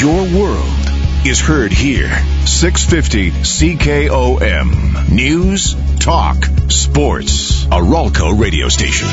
Your world is heard here. 650 CKOM. News, talk, sports. A Ralco radio station.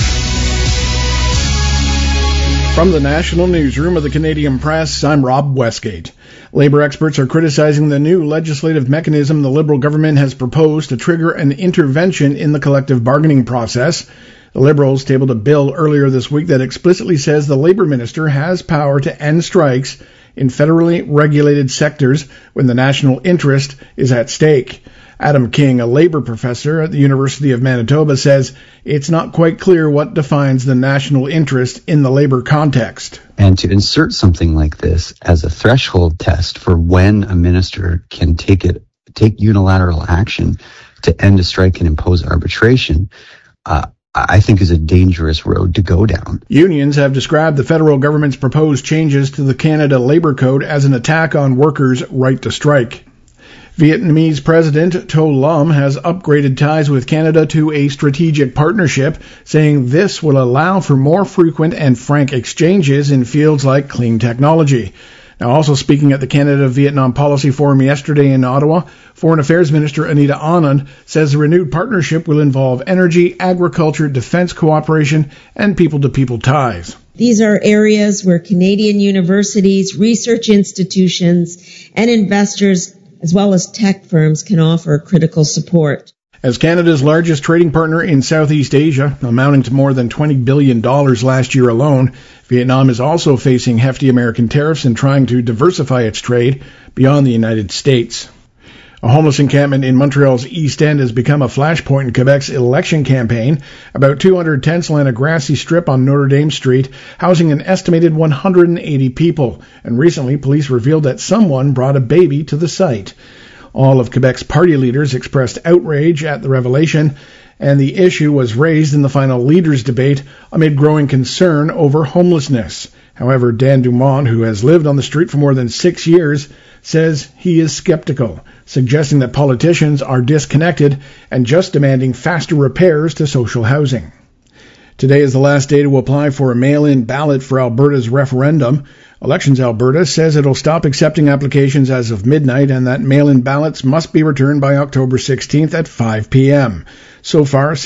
From the National Newsroom of the Canadian Press, I'm Rob Westgate. Labor experts are criticizing the new legislative mechanism the Liberal government has proposed to trigger an intervention in the collective bargaining process. The Liberals tabled a bill earlier this week that explicitly says the Labor Minister has power to end strikes in federally regulated sectors when the national interest is at stake. Adam King, a labor professor at the University of Manitoba, says it's not quite clear what defines the national interest in the labor context. And to insert something like this as a threshold test for when a minister can take unilateral action to end a strike and impose arbitration, I think is a dangerous road to go down. Unions have described the federal government's proposed changes to the Canada Labour Code as an attack on workers' right to strike. Vietnamese President To Lam has upgraded ties with Canada to a strategic partnership, saying this will allow for more frequent and frank exchanges in fields like clean technology. Now, also speaking at the Canada-Vietnam Policy Forum yesterday in Ottawa, Foreign Affairs Minister Anita Anand says the renewed partnership will involve energy, agriculture, defense cooperation, and people-to-people ties. These are areas where Canadian universities, research institutions, and investors, as well as tech firms, can offer critical support. As Canada's largest trading partner in Southeast Asia, amounting to more than $20 billion last year alone, Vietnam is also facing hefty American tariffs and trying to diversify its trade beyond the United States. A homeless encampment in Montreal's East End has become a flashpoint in Quebec's election campaign. About 200 tents line a grassy strip on Notre Dame Street, housing an estimated 180 people. And recently, police revealed that someone brought a baby to the site. All of Quebec's party leaders expressed outrage at the revelation, and the issue was raised in the final leaders' debate amid growing concern over homelessness. However, Dan Dumont, who has lived on the street for more than 6 years, says he is skeptical, suggesting that politicians are disconnected and just demanding faster repairs to social housing. Today is the last day to apply for a mail-in ballot for Alberta's referendum. Elections Alberta says it'll stop accepting applications as of midnight and that mail-in ballots must be returned by October 16th at 5 p.m. So far,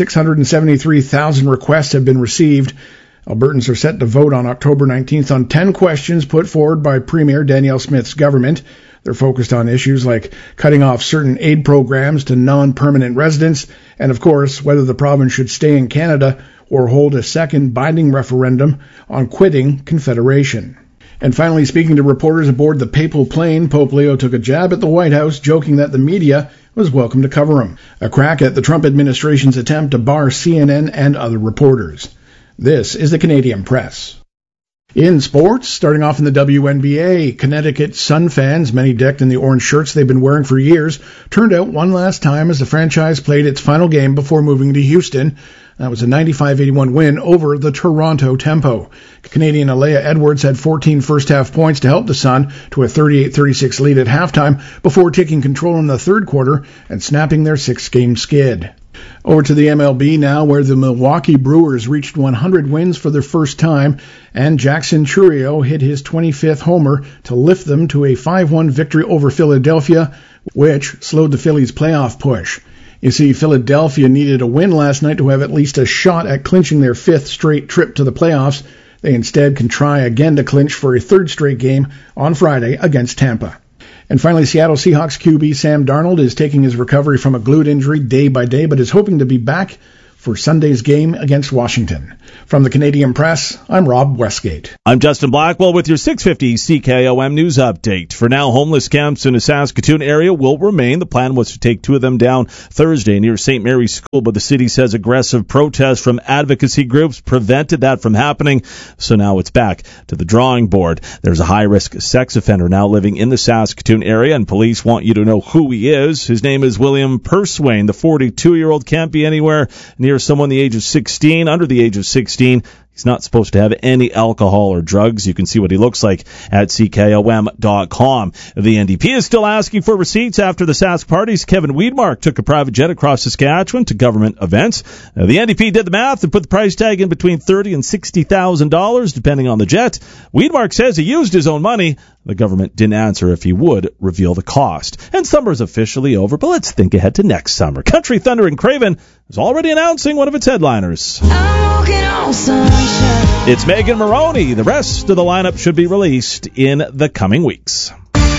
673,000 requests have been received. Albertans are set to vote on October 19th on 10 questions put forward by Premier Danielle Smith's government. They're focused on issues like cutting off certain aid programs to non-permanent residents and, of course, whether the province should stay in Canada or hold a second binding referendum on quitting Confederation. And finally, speaking to reporters aboard the papal plane, Pope Leo took a jab at the White House, joking that the media was welcome to cover him. A crack at the Trump administration's attempt to bar CNN and other reporters. This is the Canadian Press. In sports, starting off in the WNBA, Connecticut Sun fans, many decked in the orange shirts they've been wearing for years, turned out one last time as the franchise played its final game before moving to Houston. That was a 95-81 win over the Toronto Tempo. Canadian Alea Edwards had 14 first-half points to help the Sun to a 38-36 lead at halftime before taking control in the third quarter and snapping their 6-game skid. Over to the MLB now, where the Milwaukee Brewers reached 100 wins for their first time, and Jackson Chourio hit his 25th homer to lift them to a 5-1 victory over Philadelphia, which slowed the Phillies' playoff push. You see, Philadelphia needed a win last night to have at least a shot at clinching their 5th straight trip to the playoffs. They instead can try again to clinch for a 3rd straight game on Friday against Tampa. And finally, Seattle Seahawks QB Sam Darnold is taking his recovery from a glute injury day by day, but is hoping to be back for Sunday's game against Washington. From the Canadian Press, I'm Rob Westgate. I'm Justin Blackwell with your 650 CKOM News Update. For now, homeless camps in the Saskatoon area will remain. The plan was to take 2 of them down Thursday near St. Mary's School, but the city says aggressive protests from advocacy groups prevented that from happening, so now it's back to the drawing board. There's a high-risk sex offender now living in the Saskatoon area, and police want you to know who he is. His name is William Perswain. The 42-year-old can't be anywhere near someone under the age of 16. He's He's not supposed to have any alcohol or drugs. You can see what he looks like at CKOM.com. The NDP is still asking for receipts after the Sask parties. Kevin Weidmark took a private jet across Saskatchewan to government events. The NDP did the math and put the price tag in between $30,000 and $60,000, depending on the jet. Weidmark says he used his own money. The government didn't answer if he would reveal the cost. And summer's officially over, but let's think ahead to next summer. Country Thunder and Craven is already announcing one of its headliners. It's Megan Moroney. The rest of the lineup should be released in the coming weeks.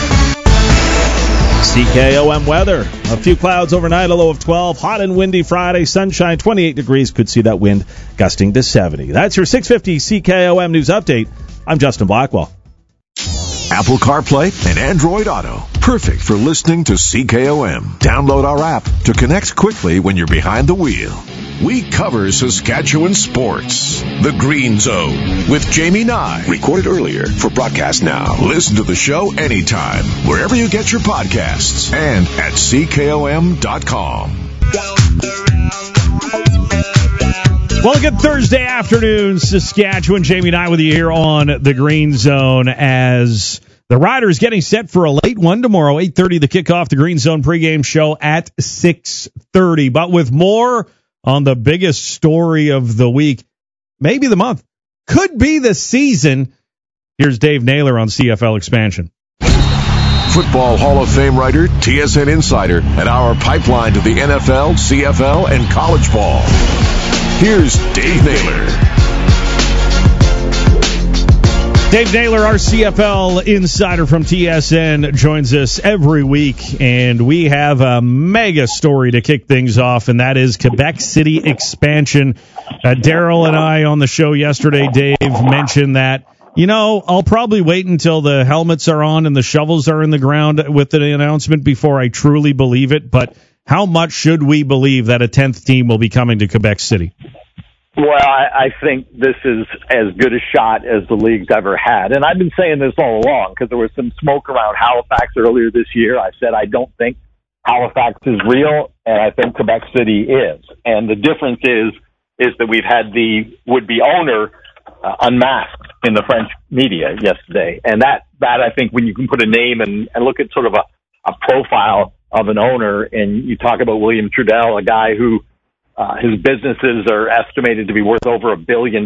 CKOM weather. A few clouds overnight, a low of 12. Hot and windy Friday. Sunshine, 28 degrees. Could see that wind gusting to 70. That's your 650 CKOM News Update. I'm Justin Blackwell. Apple CarPlay and Android Auto. Perfect for listening to CKOM. Download our app to connect quickly when you're behind the wheel. We cover Saskatchewan sports. The Green Zone with Jamie Nye. Recorded earlier for broadcast now. Listen to the show anytime, wherever you get your podcasts, and at CKOM.com. Well, a good Thursday afternoon, Saskatchewan. Jamie and I with you here on the Green Zone as the Riders getting set for a late one tomorrow, 8:30 to kick off the Green Zone pregame show at 6:30. But with more on the biggest story of the week, maybe the month, could be the season. Here's Dave Naylor on CFL expansion. Football Hall of Fame writer, TSN insider, and our pipeline to the NFL, CFL, and college ball. Here's Dave Naylor. Dave Naylor, our CFL insider from TSN, joins us every week, and we have a mega story to kick things off, and that is Quebec City expansion. Daryl and I on the show yesterday, Dave, mentioned that, I'll probably wait until the helmets are on and the shovels are in the ground with the announcement before I truly believe it, but how much should we believe that a 10th team will be coming to Quebec City? Well, I think this is as good a shot as the league's ever had. And I've been saying this all along because there was some smoke around Halifax earlier this year. I said I don't think Halifax is real, and I think Quebec City is. And the difference is that we've had the would-be owner unmasked in the French media yesterday. And that I think when you can put a name and look at sort of a profile of an owner, and you talk about William Trudel, a guy who his businesses are estimated to be worth over $1 billion.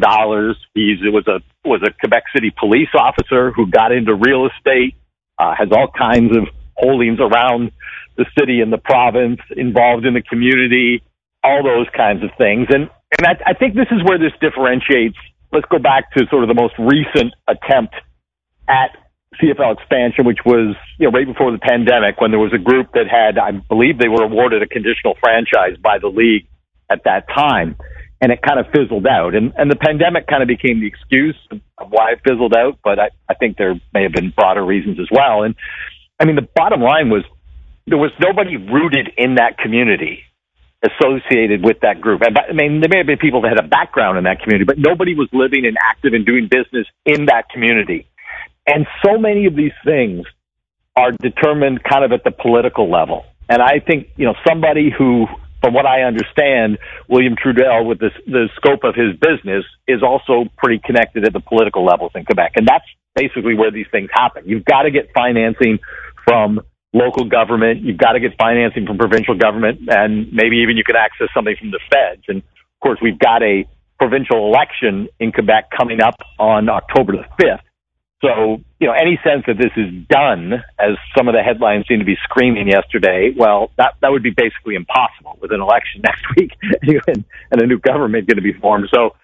He was a Quebec City police officer who got into real estate, has all kinds of holdings around the city and the province, involved in the community, all those kinds of things. And I think this is where this differentiates. Let's go back to sort of the most recent attempt at CFL expansion, which was, right before the pandemic, when there was a group that had, I believe they were awarded a conditional franchise by the league at that time, and it kind of fizzled out. And the pandemic kind of became the excuse of why it fizzled out, but I think there may have been broader reasons as well. And I mean, the bottom line was there was nobody rooted in that community associated with that group. I mean, there may have been people that had a background in that community, but nobody was living and active and doing business in that community. And so many of these things are determined kind of at the political level. And I think, somebody who, from what I understand, William Trudel, with the scope of his business, is also pretty connected at the political levels in Quebec. And that's basically where these things happen. You've got to get financing from local government. You've got to get financing from provincial government, and maybe even you can access something from the feds. And, of course, we've got a provincial election in Quebec coming up on October the 5th. So, any sense that this is done, as some of the headlines seem to be screaming yesterday, well, that would be basically impossible with an election next week and a new government going to be formed. So,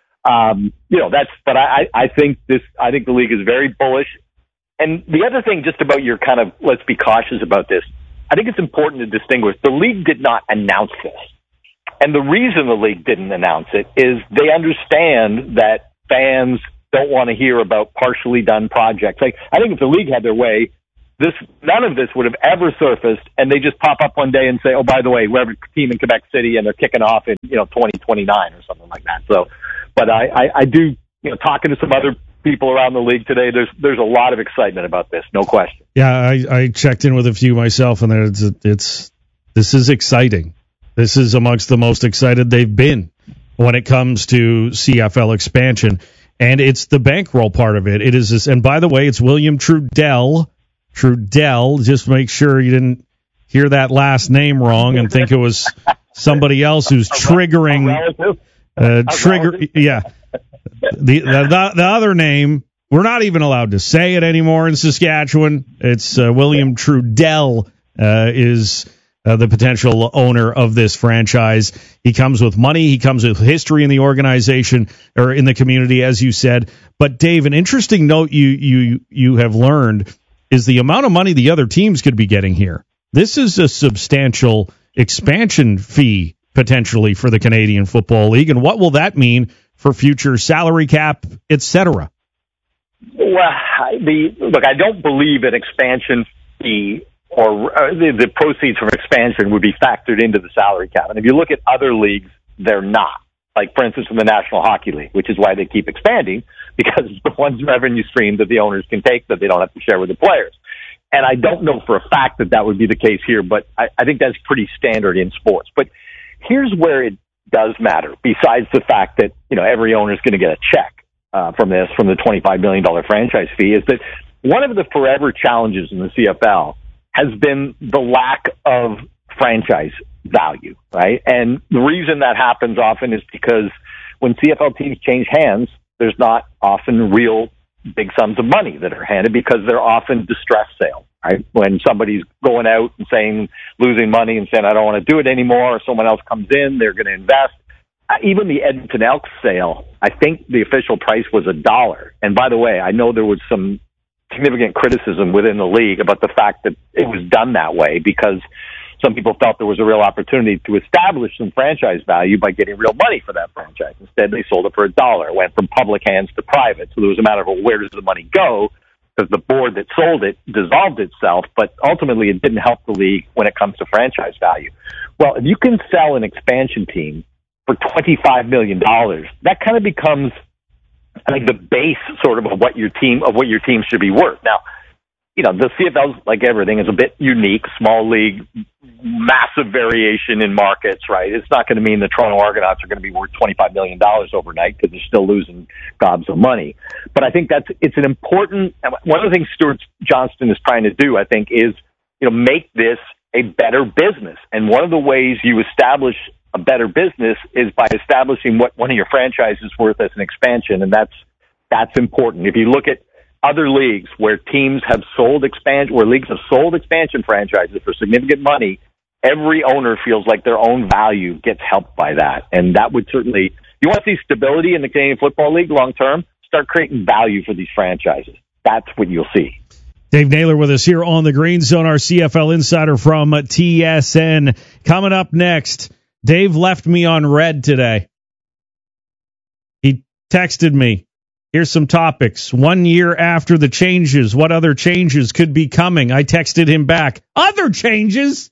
but I think the league is very bullish. And the other thing just about your kind of, let's be cautious about this, I think it's important to distinguish. The league did not announce this. And the reason the league didn't announce it is they understand that fans don't want to hear about partially done projects. Like, I think if the league had their way, none of this would have ever surfaced, and they just pop up one day and say, oh, by the way, we have a team in Quebec City, and they're kicking off in 2029 or something like that. So, but I do, talking to some other people around the league today, there's a lot of excitement about this, no question. Yeah, I checked in with a few myself, and this is exciting. This is amongst the most excited they've been when it comes to CFL expansion. And it's the bankroll part of it. It is this, and by the way, it's William Trudell. Just make sure you didn't hear that last name wrong and think it was somebody else who's triggering. Yeah. The other name, we're not even allowed to say it anymore in Saskatchewan. It's William Trudell is the potential owner of this franchise. He comes with money. He comes with history in the organization or in the community, as you said. But Dave, an interesting note you have learned is the amount of money the other teams could be getting here. This is a substantial expansion fee potentially for the Canadian Football League. And what will that mean for future salary cap, etc.? Well, look, I don't believe an expansion fee or the proceeds from expansion would be factored into the salary cap. And if you look at other leagues, they're not. Like, for instance, in the National Hockey League, which is why they keep expanding, because it's the one revenue stream that the owners can take that they don't have to share with the players. And I don't know for a fact that would be the case here, but I think that's pretty standard in sports. But here's where it does matter, besides the fact that, every owner is going to get a check from the $25 million franchise fee, is that one of the forever challenges in the CFL has been the lack of franchise value, right? And the reason that happens often is because when CFL teams change hands, there's not often real big sums of money that are handed because they're often distress sales, right? When somebody's going out and losing money and saying, I don't want to do it anymore, or someone else comes in, they're going to invest. Even the Edmonton Elks sale, I think the official price was $1. And by the way, I know there was some significant criticism within the league about the fact that it was done that way because some people felt there was a real opportunity to establish some franchise value by getting real money for that franchise. Instead, they sold it for $1. It went from public hands to private. So there was a matter of, well, where does the money go? Because the board that sold it dissolved itself, but ultimately it didn't help the league when it comes to franchise value. Well, if you can sell an expansion team for $25 million, that kind of becomes, I think, the base sort of what your team should be worth. Now, the CFL, like everything, is a bit unique, small league, massive variation in markets, right? It's not going to mean the Toronto Argonauts are going to be worth $25 million overnight because they're still losing gobs of money. But I think it's an important, one of the things Stuart Johnston is trying to do, I think, is, make this a better business. And one of the ways you establish a better business is by establishing what one of your franchises is worth as an expansion. And that's important. If you look at other leagues where leagues have sold expansion franchises for significant money, every owner feels like their own value gets helped by that. And that would certainly, you want to see stability in the Canadian Football League long term, start creating value for these franchises. That's what you'll see. Dave Naylor with us here on the Green Zone, our CFL insider from TSN. Coming up next, Dave left me on red today. He texted me. Here's some topics. 1 year after the changes, what other changes could be coming? I texted him back. Other changes?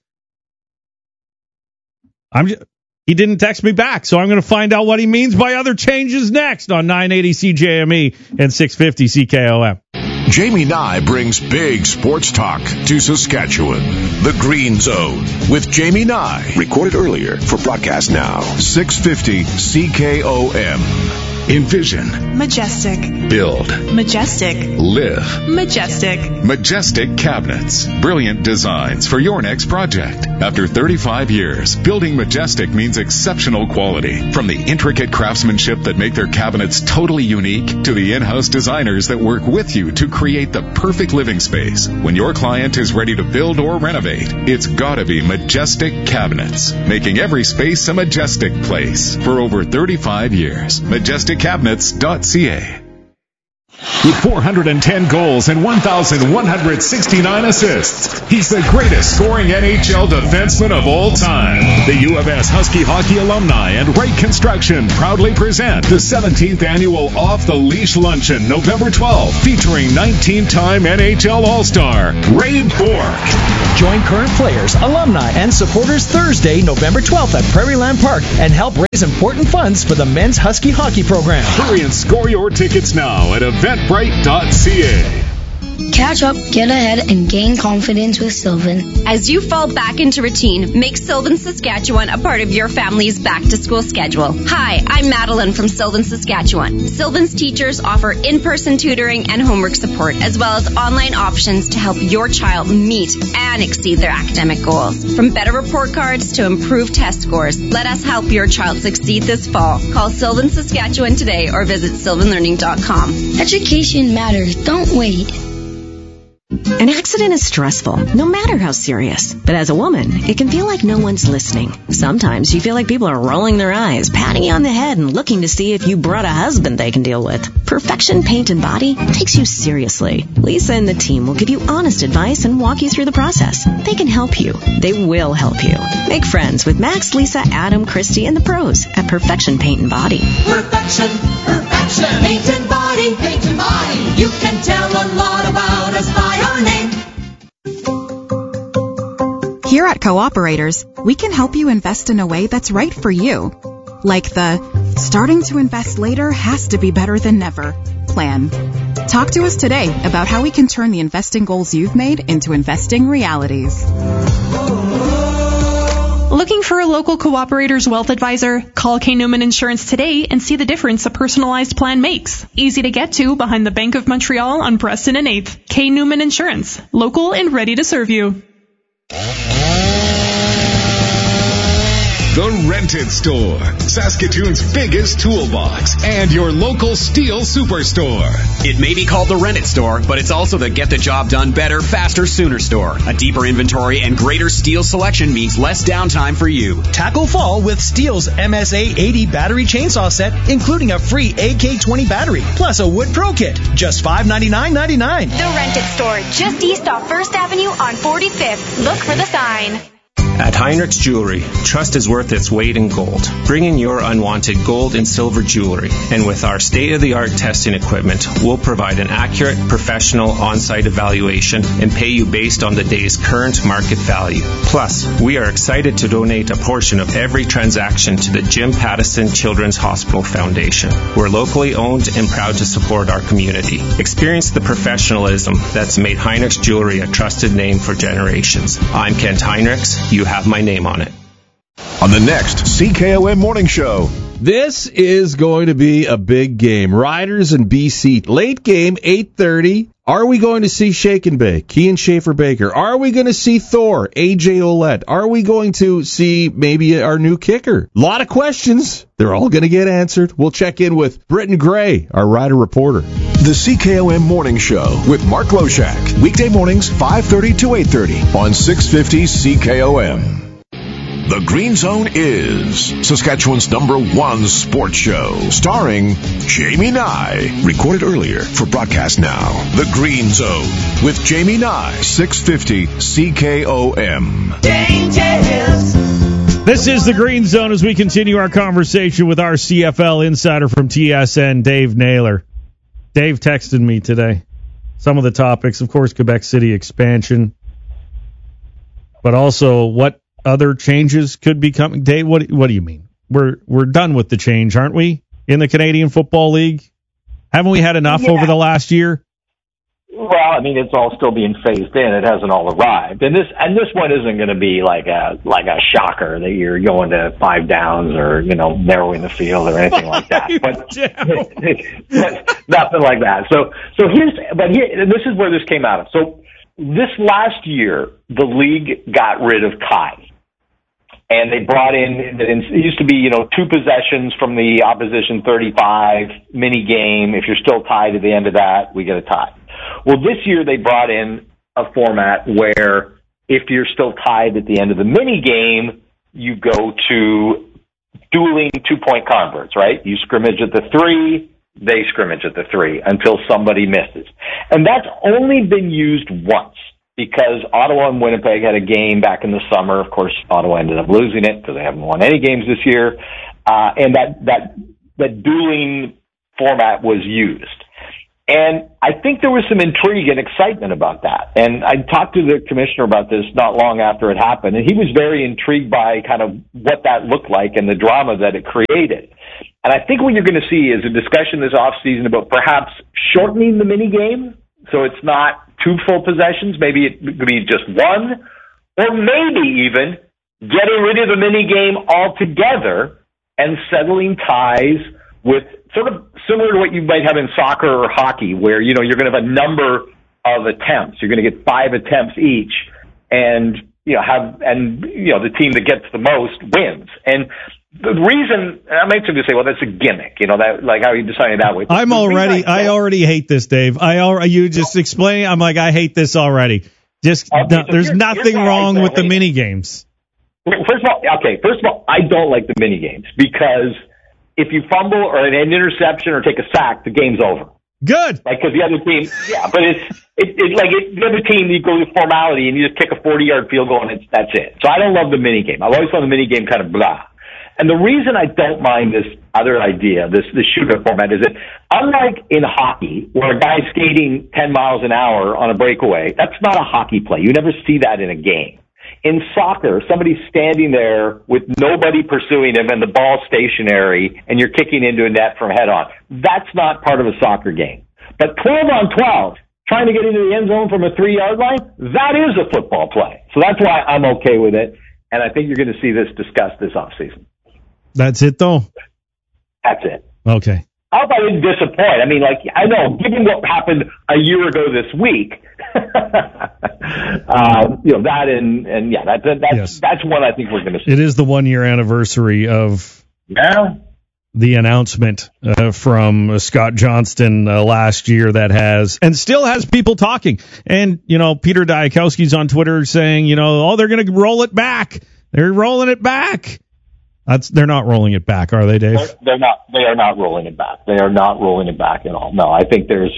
He didn't text me back, so I'm going to find out what he means by other changes next on 980 CJME and 650 CKOM. Jamie Nye brings big sports talk to Saskatchewan. The Green Zone with Jamie Nye. Recorded earlier for broadcast now. 650 CKOM. Envision. Majestic. Build. Majestic. Live. Majestic. Majestic Cabinets. Brilliant designs for your next project. After 35 years, building Majestic means exceptional quality. From the intricate craftsmanship that make their cabinets totally unique to the in-house designers that work with you to create the perfect living space. When your client is ready to build or renovate, it's gotta be Majestic Cabinets, making every space a majestic place for over 35 years. MajesticCabinets.ca. With 410 goals and 1,169 assists, he's the greatest scoring NHL defenseman of all time. The U of S Husky Hockey Alumni and Wright Construction proudly present the 17th annual Off the Leash Luncheon, November 12th, featuring 19-time NHL All-Star Ray Bourque. Join current players, alumni, and supporters Thursday, November 12th at Prairieland Park and help raise important funds for the men's Husky hockey program. Hurry and score your tickets now at eventbrite.ca. Catch up, get ahead, and gain confidence with Sylvan. As you fall back into routine, make Sylvan Saskatchewan a part of your family's back-to-school schedule. Hi, I'm Madeline from Sylvan Saskatchewan. Sylvan's teachers offer in-person tutoring and homework support, as well as online options to help your child meet and exceed their academic goals. From better report cards to improved test scores, let us help your child succeed this fall. Call Sylvan Saskatchewan today or visit sylvanlearning.com. Education matters. Don't wait. An accident is stressful, no matter how serious. But as a woman, it can feel like no one's listening. Sometimes you feel like people are rolling their eyes, patting you on the head, and looking to see if you brought a husband they can deal with. Perfection Paint and Body takes you seriously. Lisa and the team will give you honest advice and walk you through the process. They can help you. They will help you. Make friends with Max, Lisa, Adam, Christy, and the pros at Perfection Paint and Body. Perfection, paint and body, paint and body. You can tell a lot about us by our name. Here at Cooperators, we can help you invest in a way that's right for you. Like the starting to invest later has to be better than never plan. Talk to us today about how we can turn the investing goals you've made into investing realities. Looking for a local Cooperator's wealth advisor? Call K. Newman Insurance today and see the difference a personalized plan makes. Easy to get to behind the Bank of Montreal on Preston and 8th. K. Newman Insurance. Local and ready to serve you. The Rented Store, Saskatoon's biggest toolbox, and your local Steel Superstore. It may be called the Rented Store, but it's also the Get the Job Done Better, Faster, Sooner store. A deeper inventory and greater steel selection means less downtime for you. Tackle fall with Steel's MSA 80 battery chainsaw set, including a free AK-20 battery, plus a wood pro kit. Just $599.99. The Rented Store, just east off 1st Avenue on 45th. Look for the sign. At Heinrich's Jewelry, trust is worth its weight in gold. Bring in your unwanted gold and silver jewelry, and with our state-of-the-art testing equipment, we'll provide an accurate, professional on-site evaluation and pay you based on the day's current market value. Plus, we are excited to donate a portion of every transaction to the Jim Pattison Children's Hospital Foundation. We're locally owned and proud to support our community. Experience the professionalism that's made Heinrich's Jewelry a trusted name for generations. I'm Kent Heinrichs. You have my name on it. On the next CKOM Morning Show. This is going to be a big game. Riders and BC. Late game, 8:30. Are we going to see Shake and Bake, Kean Schaefer-Baker? Are we going to see Thor, AJ Ouellette? Are we going to see maybe our new kicker? A lot of questions. They're all going to get answered. We'll check in with Britton Gray, our rider reporter. The CKOM Morning Show with Mark Loshak. Weekday mornings, 5:30 to 8:30 on 650 CKOM. The Green Zone is Saskatchewan's #1 sports show, starring Jamie Nye. Recorded earlier for broadcast now. The Green Zone with Jamie Nye, 650 CKOM. Changes. This is the Green Zone as we continue our conversation with our CFL insider from TSN, Dave Naylor. Dave texted me today. Some of the topics, of course, Quebec City expansion, but also what other changes could be coming. Dave, what do you mean? We're done with the change, aren't we? In the Canadian Football League, haven't we had enough over the last year? Well, I mean, it's all still being phased in. It hasn't all arrived, and this one isn't going to be like a shocker that you're going to 5 downs or narrowing the field or anything like that. But nothing like that. So this is where this came out of. So this last year, the league got rid of ties. And they brought in, it used to be, 2 possessions from the opposition 35, mini game. If you're still tied at the end of that, we get a tie. Well, this year they brought in a format where if you're still tied at the end of the mini game, you go to dueling 2-point converts, right? You scrimmage at the 3, they scrimmage at the 3 until somebody misses. And that's only been used once. Because Ottawa and Winnipeg had a game back in the summer. Of course, Ottawa ended up losing it because they haven't won any games this year. And that dueling format was used. And I think there was some intrigue and excitement about that. And I talked to the commissioner about this not long after it happened, and he was very intrigued by kind of what that looked like and the drama that it created. And I think what you're going to see is a discussion this offseason about perhaps shortening the mini game so it's not 2 full possessions. Maybe it could be just 1, or maybe even getting rid of the mini game altogether and settling ties with sort of similar to what you might have in soccer or hockey, where, you're going to have a number of attempts. You're going to get 5 attempts each, and the team that gets the most wins. And the reason, I might simply say, well, that's a gimmick, that, like, how are you deciding that way? I already hate this, Dave. You just explain. I'm like, I hate this already. There's nothing wrong with the mini games. First of all, I don't like the mini games because if you fumble or an interception or take a sack, the game's over. Good. Like, because the other team, but the other team, you go to formality and you just kick a 40-yard field goal and that's it. So I don't love the mini game. I've always found the mini game kind of blah. And the reason I don't mind this other idea, this shootout format, is that unlike in hockey, where a guy's skating 10 miles an hour on a breakaway, that's not a hockey play. You never see that in a game. In soccer, somebody's standing there with nobody pursuing him and the ball stationary, and you're kicking into a net from head on. That's not part of a soccer game. But 12 on 12, trying to get into the end zone from a 3-yard line, that is a football play. So that's why I'm okay with it, and I think you're going to see this discussed this offseason. That's it, though? That's it. Okay. I hope I didn't disappoint. I mean, I know, given what happened a year ago this week, that's what I think we're going to see. It is the 1-year anniversary of the announcement from Scott Johnston last year that has, and still has people talking. And, Peter Diakowski's on Twitter saying, they're going to roll it back. They're rolling it back. They're not rolling it back, are they, Dave? They're not. They are not rolling it back. They are not rolling it back at all. No, I think there's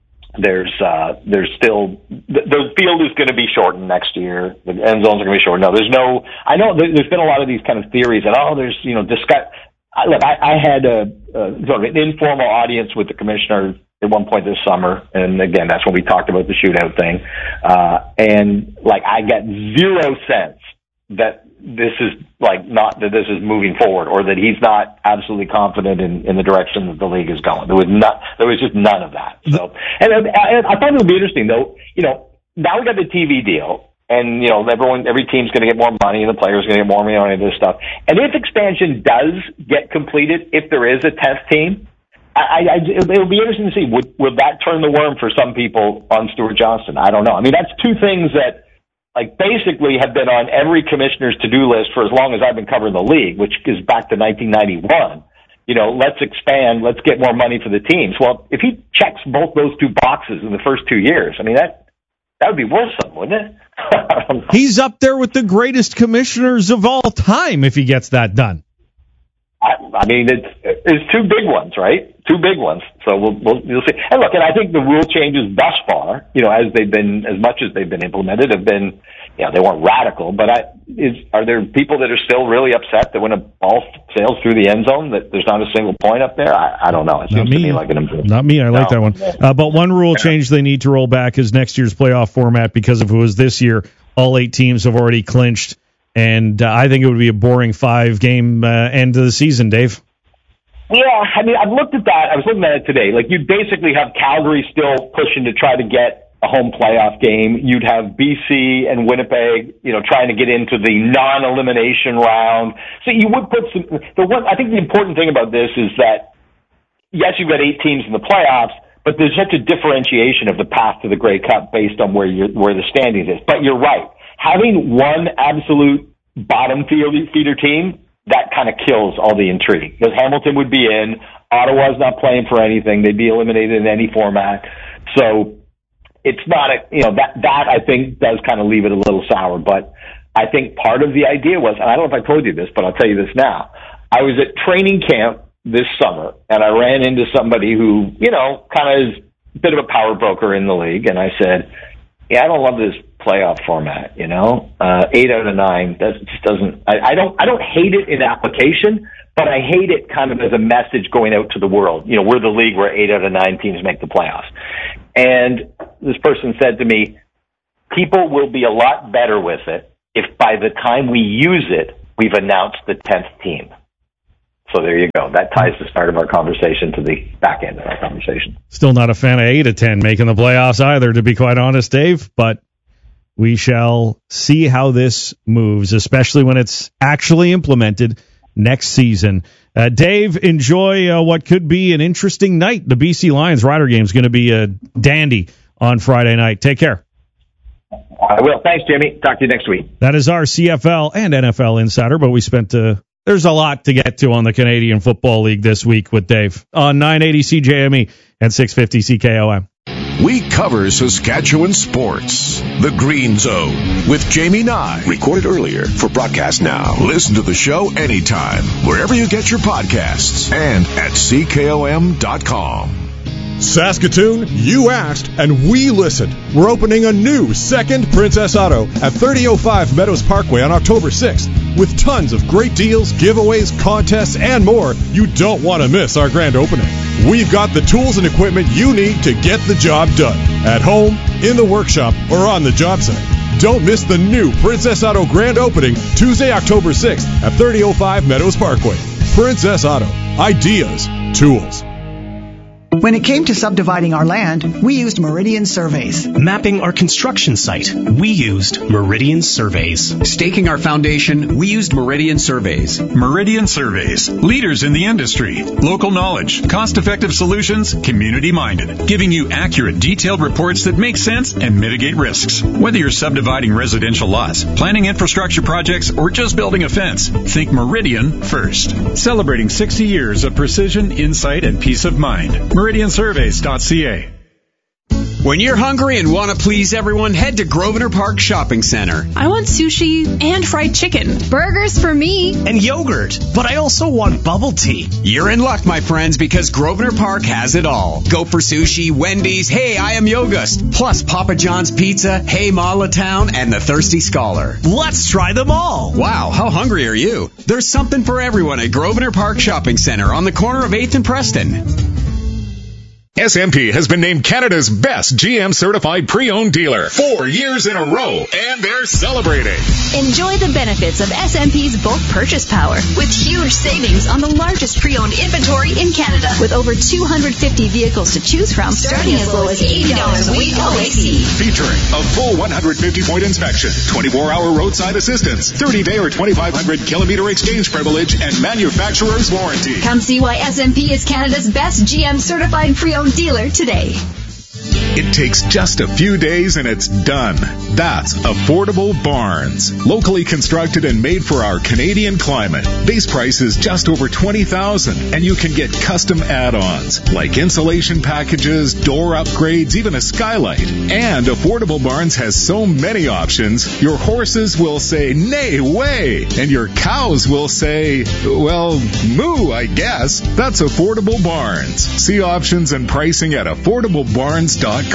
still the field is going to be shortened next year. The end zones are going to be shortened. No, I know there's been a lot of these kind of theories that there's discuss. Look, I had a sort of an informal audience with the commissioner at one point this summer, and again, that's when we talked about the shootout thing. And I got zero sense that this is not that this is moving forward, or that he's not absolutely confident in the direction that the league is going. There was just none of that. So, and I thought it would be interesting though. Now we got the TV deal, and every team's going to get more money, and the players are going to get more money on this stuff. And if expansion does get completed, if there is a 10th team, it'll be interesting to see would that turn the worm for some people on Stuart Johnston. I don't know. I mean, that's two things that basically have been on every commissioner's to-do list for as long as I've been covering the league, which is back to 1991. Let's expand, let's get more money for the teams. Well, if he checks both those 2 boxes in the first 2 years, I mean, that would be worth something, wouldn't it? He's up there with the greatest commissioners of all time if he gets that done. I mean, it's 2 big ones, right? 2 big ones. So we'll see. And look, and I think the rule changes thus far, as much as they've been implemented, have been, they weren't radical. But are there people that are still really upset that when a ball sails through the end zone that there's not a single point up there? I don't know. It seems to me like an improvement. Not me. I like that one. But one rule change they need to roll back is next year's playoff format, because if it was this year, all 8 teams have already clinched. And I think it would be a boring 5-game end of the season, Dave. Yeah, I mean, I've looked at that. I was looking at it today. You'd basically have Calgary still pushing to try to get a home playoff game. You'd have BC and Winnipeg, trying to get into the non-elimination round. So you would put some. I think the important thing about this is that, yes, you've got 8 teams in the playoffs, but there's such a differentiation of the path to the Grey Cup based on where the standings is. But you're right. Having one absolute bottom feeder team, that kind of kills all the intrigue. Because Hamilton would be in, Ottawa's not playing for anything, they'd be eliminated in any format. So it's not that I think does kind of leave it a little sour. But I think part of the idea was, and I don't know if I told you this, but I'll tell you this now. I was at training camp this summer, and I ran into somebody who, kind of is a bit of a power broker in the league, and I said, I don't love this playoff format, 8 out of 9. That just doesn't. I don't hate it in application, but I hate it kind of as a message going out to the world. We're the league where 8 out of 9 teams make the playoffs. And this person said to me, people will be a lot better with it if by the time we use it, we've announced the 10th team. So there you go. That ties the start of our conversation to the back end of our conversation. Still not a fan of 8 of 10 making the playoffs either, to be quite honest, Dave. But we shall see how this moves, especially when it's actually implemented next season. Dave, enjoy what could be an interesting night. The BC Lions Rider game is going to be a dandy on Friday night. Take care. I will. Thanks, Jimmy. Talk to you next week. That is our CFL and NFL insider, but we spent there's a lot to get to on the Canadian Football League this week with Dave on 980 CJME and 650 CKOM. We cover Saskatchewan sports. The Green Zone with Jamie Nye. Recorded earlier for broadcast now. Listen to the show anytime, wherever you get your podcasts and at CKOM.com. Saskatoon, you asked, and we listened. We're opening a new second Princess Auto at 3005 Meadows Parkway on October 6th with tons of great deals, giveaways, contests, and more. You don't want to miss our grand opening. We've got the tools and equipment you need to get the job done at home, in the workshop, or on the job site. Don't miss the new Princess Auto grand opening Tuesday, October 6th at 3005 Meadows Parkway. Princess Auto. Ideas. Tools. When it came to subdividing our land, we used Meridian Surveys. Mapping our construction site, we used Meridian Surveys. Staking our foundation, we used Meridian Surveys. Meridian Surveys, leaders in the industry. Local knowledge, cost-effective solutions, community-minded, giving you accurate, detailed reports that make sense and mitigate risks. Whether you're subdividing residential lots, planning infrastructure projects, or just building a fence, think Meridian first. Celebrating 60 years of precision, insight, and peace of mind. MeridianSurveys.ca. When you're hungry and want to please everyone, head to Grosvenor Park Shopping Center. I want sushi and fried chicken. Burgers for me. And yogurt. But I also want bubble tea. You're in luck, my friends, because Grosvenor Park has it all. Go for sushi, Wendy's, Hey, I Am Yogust, plus Papa John's Pizza, Hey Malatown, and the Thirsty Scholar. Let's try them all. Wow, how hungry are you? There's something for everyone at Grosvenor Park Shopping Center on the corner of 8th and Preston. SMP has been named Canada's best GM certified pre-owned dealer 4 years in a row, and they're celebrating. Enjoy the benefits of SMP's bulk purchase power with huge savings on the largest pre-owned inventory in Canada. With over 250 vehicles to choose from, starting as low as $80 a week OAC. Featuring a full 150-point inspection, 24-hour roadside assistance, 30-day or 2,500-kilometer exchange privilege, and manufacturer's warranty. Come see why SMP is Canada's best GM certified pre-owned dealer today. It takes just a few days and it's done. That's Affordable Barns. Locally constructed and made for our Canadian climate. Base price is just over $20,000, and you can get custom add-ons like insulation packages, door upgrades, even a skylight. And Affordable Barns has so many options, your horses will say, nay, way, and your cows will say, well, moo, I guess. That's Affordable Barns. See options and pricing at affordablebarns.com.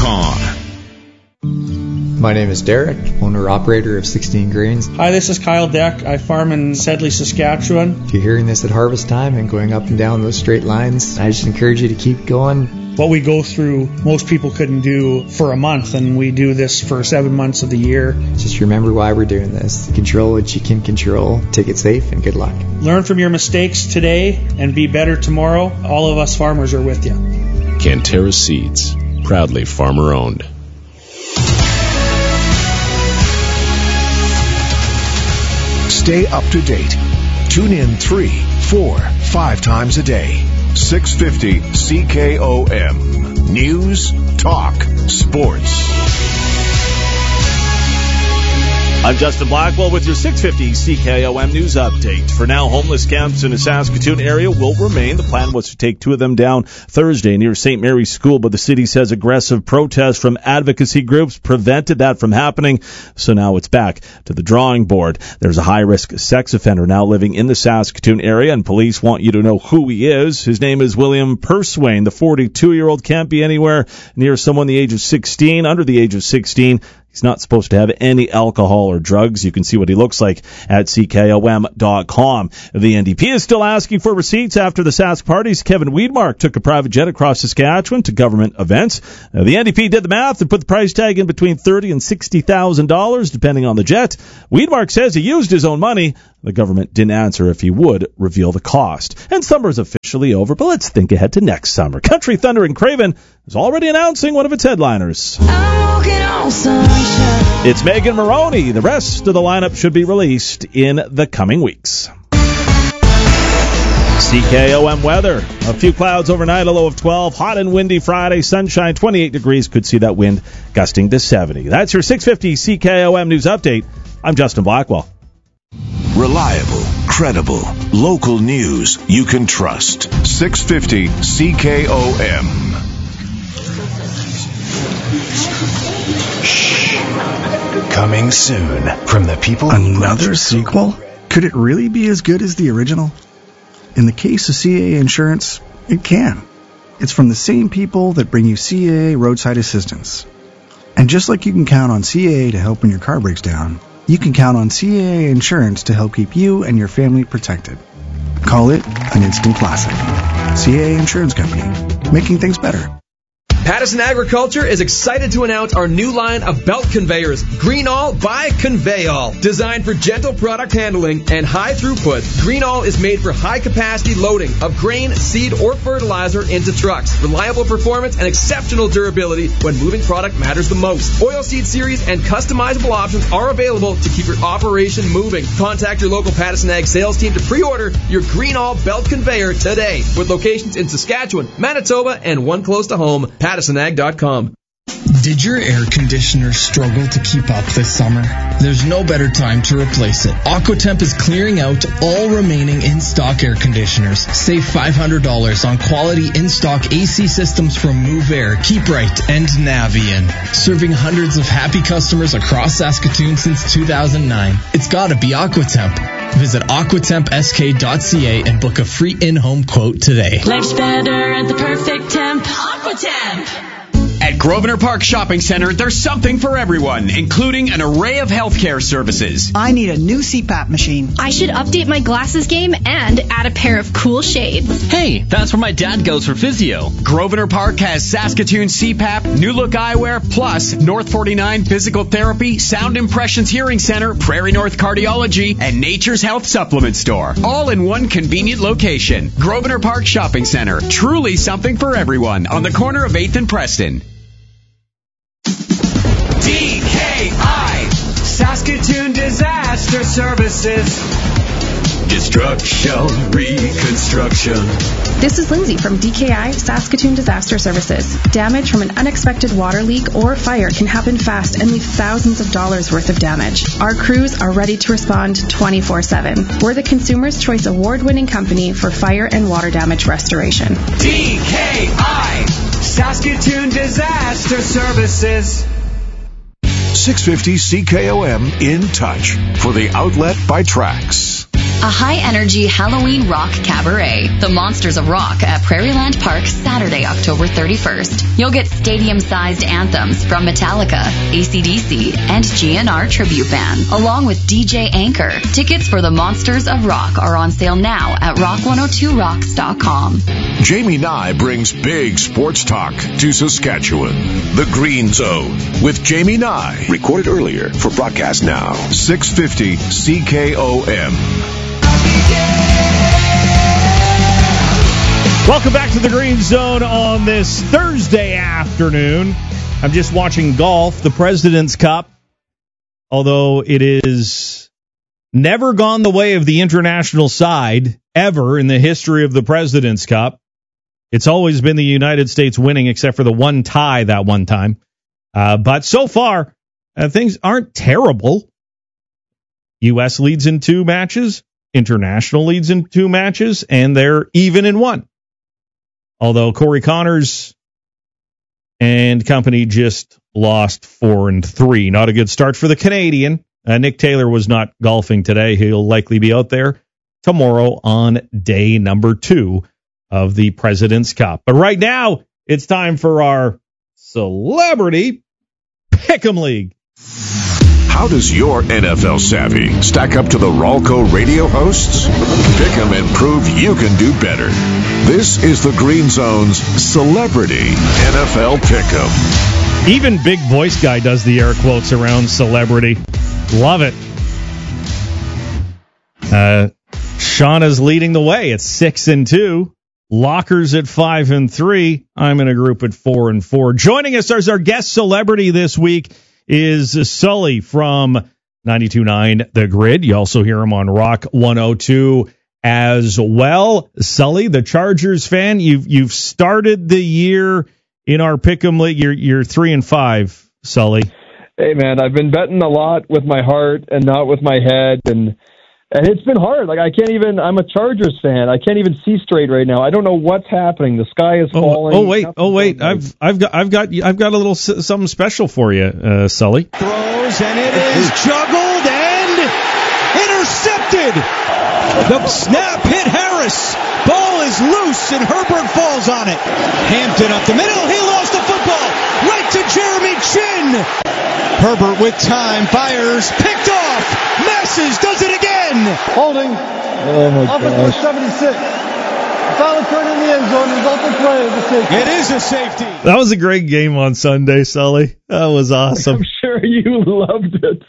My name is Derek, owner-operator of 16 Grains. Hi, this is Kyle Deck. I farm in Sedley, Saskatchewan. If you're hearing this at harvest time and going up and down those straight lines, I just encourage you to keep going. What we go through, most people couldn't do for a month, and we do this for 7 months of the year. Just remember why we're doing this. Control what you can control. Take it safe, and good luck. Learn from your mistakes today and be better tomorrow. All of us farmers are with you. Canterra Seeds. Proudly farmer-owned. Stay up to date. Tune in 3, 4, 5 times a day. 650 CKOM. News, talk, sports. I'm Justin Blackwell with your 650 CKOM news update. For now, homeless camps in the Saskatoon area will remain. The plan was to take 2 of them down Thursday near St. Mary's School, but the city says aggressive protests from advocacy groups prevented that from happening. So now it's back to the drawing board. There's a high-risk sex offender now living in the Saskatoon area, and police want you to know who he is. His name is William Purswain. The 42-year-old can't be anywhere near someone under the age of 16. He He's not supposed to have any alcohol or drugs. You can see what he looks like at CKOM.com. The NDP is still asking for receipts after the Sask parties. Kevin Weidmark took a private jet across Saskatchewan to government events. The NDP did the math and put the price tag in between $30,000 and $60,000, depending on the jet. Weidmark says he used his own money. The government didn't answer if he would reveal the cost. And summer's officially over, but let's think ahead to next summer. Country Thunder and Craven is already announcing one of its headliners. It's Megan Moroney. The rest of the lineup should be released in the coming weeks. CKOM weather. A few clouds overnight, a low of 12. Hot and windy Friday. Sunshine, 28 degrees. Could see that wind gusting to 70. That's your 650 CKOM News Update. I'm Justin Blackwell. Reliable, credible, local news you can trust. 650 CKOM. Coming soon from the people. Another sequel? Could it really be as good as the original? In the case of CAA Insurance, it can. It's from the same people that bring you CAA Roadside Assistance. And just like you can count on CAA to help when your car breaks down, you can count on CAA Insurance to help keep you and your family protected. Call it an instant classic. CAA Insurance Company, making things better. Pattison Agriculture is excited to announce our new line of belt conveyors, Greenall by Conveyall. Designed for gentle product handling and high throughput, Greenall is made for high-capacity loading of grain, seed, or fertilizer into trucks. Reliable performance and exceptional durability when moving product matters the most. Oilseed series and customizable options are available to keep your operation moving. Contact your local Pattison Ag sales team to pre-order your Greenall belt conveyor today, with locations in Saskatchewan, Manitoba, and one close to home, PattisonAg.com. Did your air conditioner struggle to keep up this summer? There's no better time to replace it. Aquatemp is clearing out all remaining in-stock air conditioners. Save $500 on quality in-stock AC systems from Move Air, Keep Right, and Navian. Serving hundreds of happy customers across Saskatoon since 2009. It's gotta be Aquatemp. Visit aquatempsk.ca and book a free in-home quote today. Life's better at the perfect temp. Aquatemp. At Grosvenor Park Shopping Center, there's something for everyone, including an array of healthcare services. I need a new CPAP machine. I should update my glasses game and add a pair of cool shades. Hey, that's where my dad goes for physio. Grosvenor Park has Saskatoon CPAP, New Look Eyewear, plus North 49 Physical Therapy, Sound Impressions Hearing Center, Prairie North Cardiology, and Nature's Health Supplement Store. All in one convenient location. Grosvenor Park Shopping Center. Truly something for everyone on the corner of 8th and Preston. DKI, Saskatoon Disaster Services. Destruction, reconstruction. This is Lindsay from DKI Saskatoon Disaster Services. Damage from an unexpected water leak or fire can happen fast and leave thousands of dollars worth of damage. Our crews are ready to respond 24/7. We're the Consumer's Choice Award-winning company for fire and water damage restoration. DKI, Saskatoon Disaster Services. 650 CKOM In Touch for the outlet by Trax. A high-energy Halloween rock cabaret, The Monsters of Rock at Prairieland Park, Saturday, October 31st. You'll get stadium-sized anthems from Metallica, AC/DC, and GNR Tribute Band, along with DJ Anchor. Tickets for The Monsters of Rock are on sale now at rock102rocks.com. Jamie Nye brings big sports talk to Saskatchewan. The Green Zone with Jamie Nye. Recorded earlier for broadcast now. 650 CKOM. Welcome back to the Green Zone on this Thursday afternoon. I'm just watching golf, the President's Cup. Although it is never gone the way of the international side ever in the history of the President's Cup. It's always been the United States winning, except for the one tie that one time. But so far, things aren't terrible. U.S. leads in 2 matches. International leads in 2 matches, and they're even in 1. Although Corey Connors and company just lost 4-3. Not a good start for the Canadian. Nick Taylor was not golfing today. He'll likely be out there tomorrow on day number 2 of the President's Cup. But right now, it's time for our Celebrity Pick'em League. How does your NFL savvy stack up to the Ralco radio hosts? Pick 'em and prove you can do better. This is the Green Zone's Celebrity NFL Pick'em. Even Big Voice Guy does the air quotes around celebrity. Love it. Shauna's leading the way at 6-2. Lockers at 5-3. I'm in a group at 4-4. Joining us as our guest celebrity this week is Sully from 92.9 The Grid. You also hear him on Rock 102 as well. Sully, the Chargers fan, you've started the year in our Pick'em League. You're 3-5, Sully. Hey man, I've been betting a lot with my heart and not with my head, and it's been hard. Like I'm a Chargers fan. I can't even see straight right now. I don't know what's happening. The sky is falling. Oh wait. I've got a little something special for you, Sully. Throws and it is juggled and intercepted. The snap hit Harris. Ball is loose and Herbert falls on it. Hampton up the middle. He lost the football right to Jeremy Chin. Herbert with time fires, picked off, messes, does it again. Holding. Oh my God. Offense 76. Foul occurred in the end zone. Resulting play is a safety. It is a safety. That was a great game on Sunday, Sully. That was awesome. I'm sure you loved it.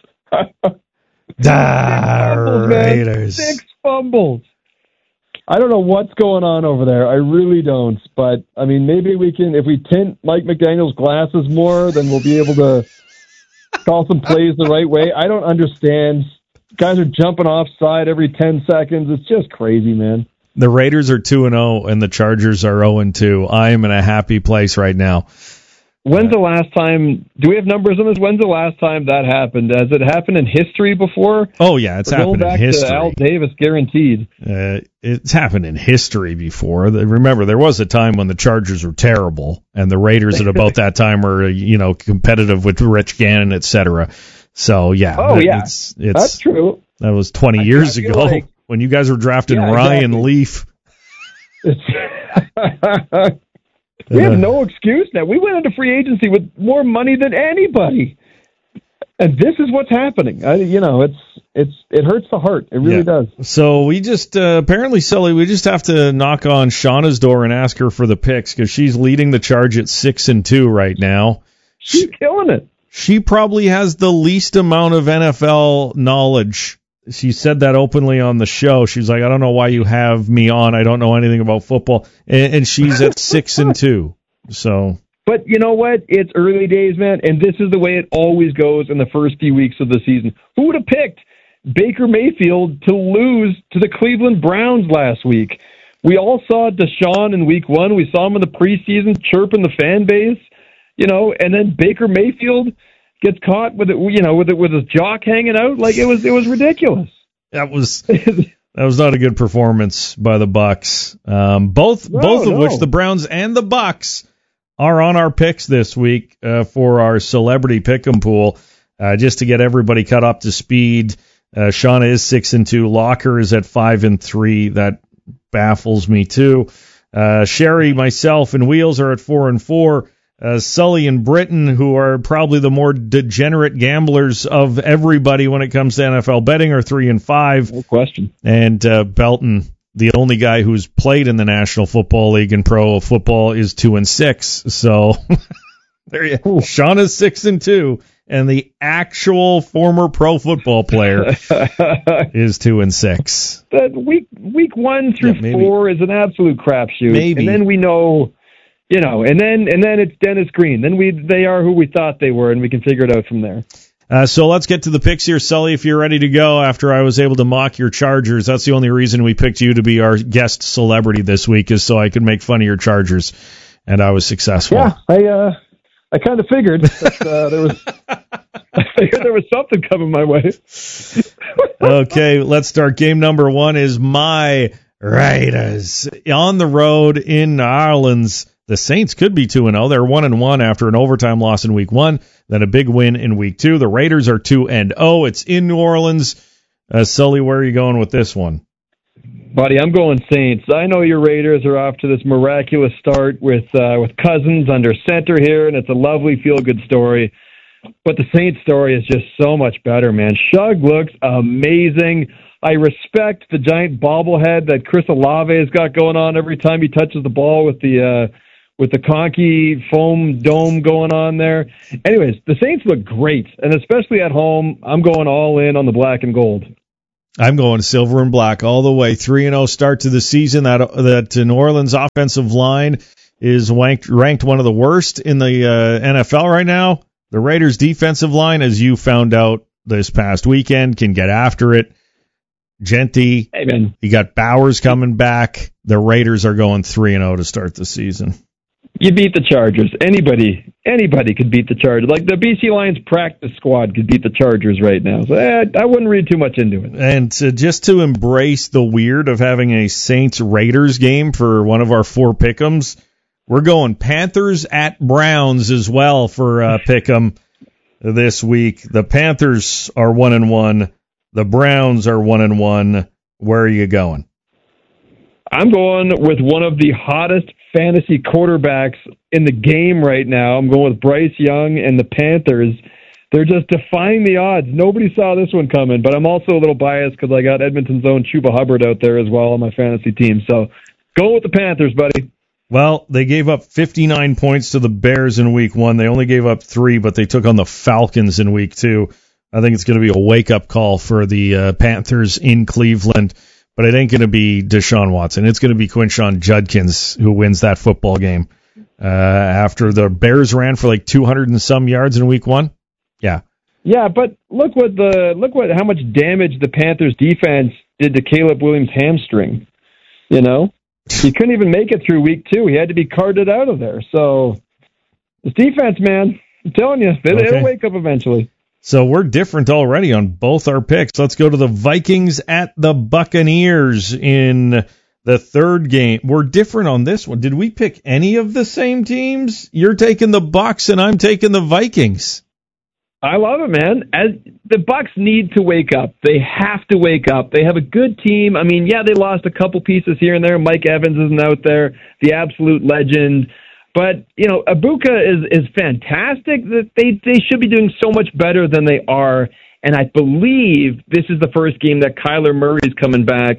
Raiders. 6 fumbles. I don't know what's going on over there. I really don't. But, I mean, maybe we can, if we tint Mike McDaniel's glasses more, then we'll be able to call some plays the right way. I don't understand. Guys are jumping offside every 10 seconds. It's just crazy, man. The Raiders are 2-0, and the Chargers are 0-2. I am in a happy place right now. When's the last time? Do we have numbers on this? When's the last time that happened? Has it happened in history before? Oh yeah, it's happened in history. To Al Davis, guaranteed. It's happened in history before. Remember, there was a time when the Chargers were terrible, and the Raiders at about that time were, competitive with Rich Gannon, etc. So yeah, it's that's true. That was 20 years ago when you guys were drafting Ryan Leaf. We have no excuse now. We went into free agency with more money than anybody, and this is what's happening. It hurts the heart. It really does. So we just apparently, Sully, we just have to knock on Shauna's door and ask her for the picks because she's leading the charge at 6-2 right now. She's killing it. She probably has the least amount of NFL knowledge. She said that openly on the show. She's like, I don't know why you have me on. I don't know anything about football. And she's at 6-2. So, but you know what? It's early days, man. And this is the way it always goes in the first few weeks of the season. Who would have picked Baker Mayfield to lose to the Cleveland Browns last week? We all saw Deshaun in week 1. We saw him in the preseason chirping the fan base, and then Baker Mayfield gets caught with his jock hanging out. Like it was ridiculous. That was not a good performance by the Bucs. Both of which the Browns and the Bucs are on our picks this week for our celebrity pick'em pool. Just to get everybody caught up to speed, Shauna is 6-2. Locker is at 5-3. That baffles me too. Sherry, myself, and Wheels are at 4-4. Sully and Britton, who are probably the more degenerate gamblers of everybody when it comes to NFL betting, are 3-5. No question. And Belton, the only guy who's played in the National Football League and pro football, is 2-6. So there you go. Shauna's 6-2, and the actual former pro football player is 2-6. That week 1 through 4 is an absolute crapshoot. Maybe. And then we know. And then it's Dennis Green. Then they are who we thought they were, and we can figure it out from there. So let's get to the picks here, Sully. If you're ready to go, after I was able to mock your Chargers, that's the only reason we picked you to be our guest celebrity this week, is so I could make fun of your Chargers, and I was successful. Yeah, I kind of figured that there was something coming my way. Okay, let's start. Game number 1 is my Raiders on the road in New Orleans. The Saints could be 2-0. They're 1-1 after an overtime loss in week 1, then a big win in week 2. The Raiders are 2-0. It's in New Orleans. Sully, where are you going with this one? Buddy, I'm going Saints. I know your Raiders are off to this miraculous start with Cousins under center here, and it's a lovely feel-good story. But the Saints story is just so much better, man. Shug looks amazing. I respect the giant bobblehead that Chris Olave has got going on every time he touches the ball with the Conky foam dome going on there. Anyways, the Saints look great, and especially at home, I'm going all in on the black and gold. I'm going silver and black all the way. 3-0 start to the season. That New Orleans offensive line is ranked one of the worst in the NFL right now. The Raiders defensive line, as you found out this past weekend, can get after it. Genty, hey, man. You got Bowers coming back. The Raiders are going 3-0 to start the season. You beat the Chargers. Anybody could beat the Chargers. Like the BC Lions practice squad could beat the Chargers right now. So I wouldn't read too much into it. And just to embrace the weird of having a Saints-Raiders game for one of our 4 pick'ems, we're going Panthers at Browns as well for pick'em this week. The Panthers are 1-1. The Browns are 1-1. Where are you going? I'm going with one of the hottest fantasy quarterbacks in the game right now. I'm going with Bryce Young and the Panthers. They're just defying the odds. Nobody saw this one coming, but I'm also a little biased because I got Edmonton's own Chuba Hubbard out there as well on my fantasy team. So go with the Panthers, buddy. Well, they gave up 59 points to the Bears in week 1. They only gave up 3, but they took on the Falcons in week 2. I think it's going to be a wake-up call for the Panthers in Cleveland. But it ain't going to be Deshaun Watson. It's going to be Quinshon Judkins who wins that football game. After the Bears ran for like 200 and some yards in week 1. Yeah. Yeah, but look how much damage the Panthers defense did to Caleb Williams' hamstring. You know, he couldn't even make it through week 2. He had to be carted out of there. So this defense, man, I'm telling you, it'll wake up eventually. So we're different already on both our picks. Let's go to the Vikings at the Buccaneers in the third game. We're different on this one. Did we pick any of the same teams? You're taking the Bucs and I'm taking the Vikings. I love it, man. The Bucs need to wake up. They have to wake up. They have a good team. I mean, yeah, they lost a couple pieces here and there. Mike Evans isn't out there, the absolute legend. But, you know, Ibuka is fantastic. They should be doing so much better than they are. And I believe this is the first game that Kyler Murray's coming back.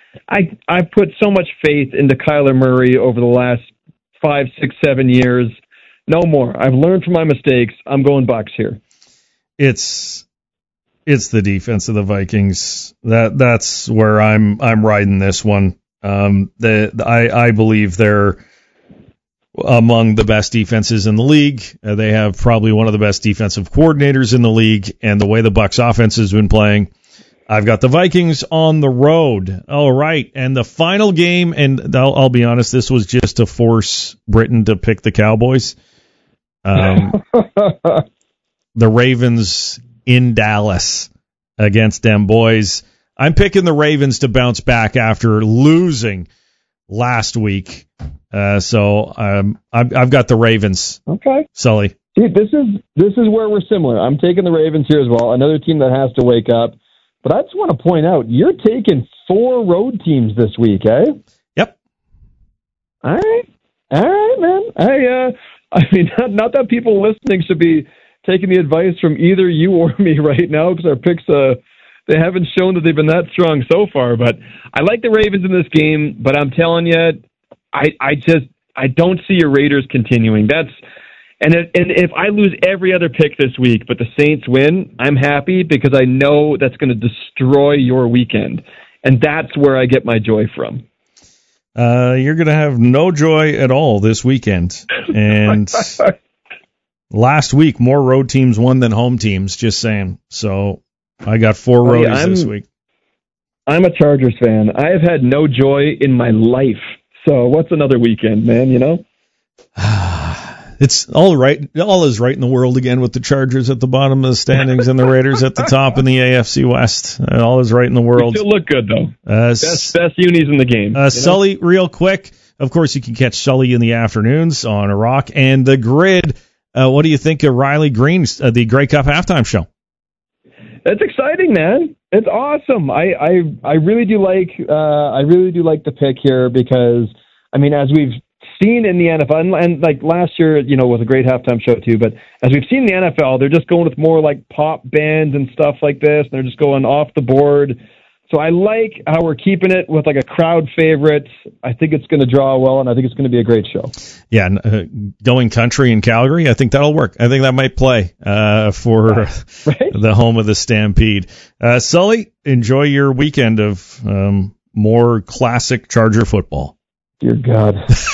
I put so much faith into Kyler Murray over the last 5, 6, 7 years. No more. I've learned from my mistakes. I'm going Bucs here. It's the defense of the Vikings. That's where I'm riding this one. I believe they're among the best defenses in the league. They have probably one of the best defensive coordinators in the league, and the way the Bucs offense has been playing, I've got the Vikings on the road. All right, and the final game, and I'll be honest, this was just to force Britain to pick the Cowboys. The Ravens in Dallas against them boys. I'm picking the Ravens to bounce back after losing last week. So I've got the Ravens. Okay, Sully. See, this is where we're similar. I'm taking the Ravens here as well. Another team that has to wake up. But I just want to point out, you're taking 4 road teams this week, eh? Yep. All right, man. I mean, not that people listening should be taking the advice from either you or me right now, because our picks they haven't shown that they've been that strong so far. But I like the Ravens in this game. But I'm telling you, I don't see your Raiders continuing. And if I lose every other pick this week, but the Saints win, I'm happy because I know that's going to destroy your weekend. And that's where I get my joy from. You're going to have no joy at all this weekend. And last week, more road teams won than home teams, just saying. So I got 4 roadies this week. I'm a Chargers fan. I have had no joy in my life. So what's another weekend, man, you know? It's all right. All is right in the world again with the Chargers at the bottom of the standings and the Raiders at the top in the AFC West. All is right in the world. You still look good, though. Best unis in the game. Sully, real quick. Of course, you can catch Sully in the afternoons on a Rock and the Grid. What do you think of Riley Green's the Grey Cup halftime show? It's exciting, man. It's awesome. I really do like the pick here because, I mean, as we've seen in the NFL, and like last year, was a great halftime show too, but as we've seen in the NFL, they're just going with more like pop bands and stuff like this, and they're just going off the board. So I like how we're keeping it with like a crowd favorite. I think it's going to draw well, and I think it's going to be a great show. Yeah, going country in Calgary, I think that'll work. I think that might play for the home of the Stampede. Sully, enjoy your weekend of more classic Charger football. Dear God.